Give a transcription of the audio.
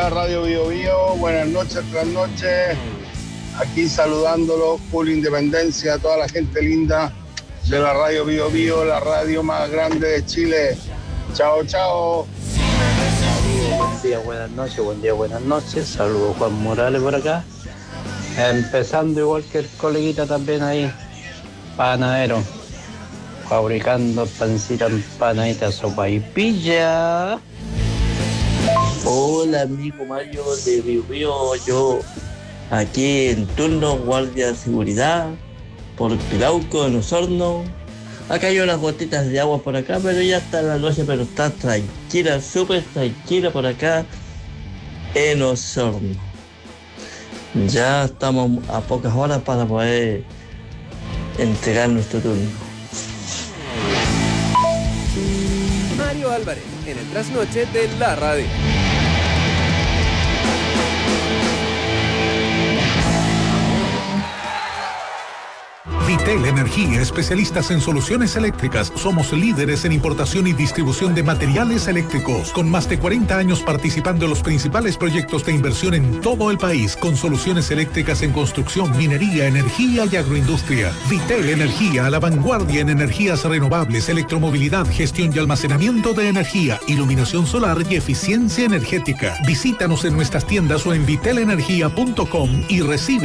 la Radio Bio Bio, buenas noches, trasnoches. Aquí saludándolos, full Independencia, a toda la gente linda de la Radio Bio Bio, la radio más grande de Chile. Chao, chao. Buen día, buenas noches, buen día, buenas noches. Saludos, Juan Morales por acá. Empezando igual que el coleguita también ahí, panadero, fabricando pancita, empanadita, sopaipilla. Hola amigo Mario de Bio Bio, yo aquí en turno guardia de seguridad por Pilauco en Osorno. Acá hay unas gotitas de agua por acá, pero ya está la noche, pero está tranquila, súper tranquila por acá en Osorno. Ya estamos a pocas horas para poder entregar nuestro turno. Mario Álvarez en el trasnoche de la radio. Vitel Energía, especialistas en soluciones eléctricas. Somos líderes en importación y distribución de materiales eléctricos, con más de 40 años participando en los principales proyectos de inversión en todo el país, con soluciones eléctricas en construcción, minería, energía y agroindustria. Vitel Energía, a la vanguardia en energías renovables, electromovilidad, gestión y almacenamiento de energía, iluminación solar y eficiencia energética. Visítanos en nuestras tiendas o en vitelenergia.com y recibe